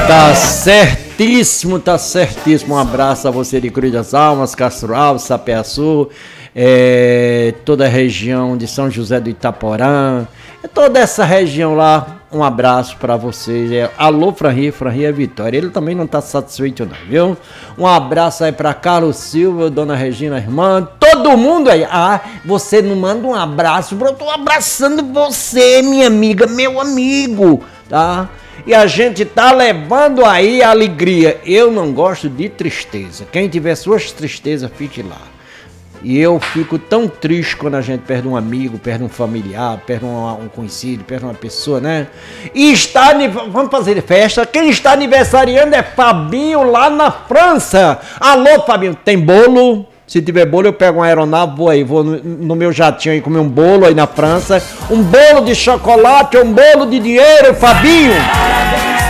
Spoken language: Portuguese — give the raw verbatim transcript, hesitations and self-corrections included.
Tá certíssimo, tá certíssimo. Um abraço a você de Cruz das Almas, Castro Alves, Sapeaçu, é, toda a região de São José do Itaporã, é toda essa região lá. Um abraço pra vocês. É, alô, Franria, Franria é Vitória. Ele também não tá satisfeito não, viu? Um abraço aí pra Carlos Silva, Dona Regina, irmã, todo mundo aí. Ah, você não manda um abraço, eu tô abraçando você, minha amiga, meu amigo, tá? E a gente tá levando aí a alegria. Eu não gosto de tristeza. Quem tiver suas tristezas, fique lá. E eu fico tão triste quando a gente perde um amigo, perde um familiar, perde um, um conhecido, perde uma pessoa, né? E está, vamos fazer festa. Quem está aniversariando é Fabinho lá na França. Alô, Fabinho, tem bolo? Se tiver bolo, eu pego uma aeronave, vou aí, vou no, no meu jatinho aí comer um bolo aí na França. Um bolo de chocolate, um bolo de dinheiro, Fabinho.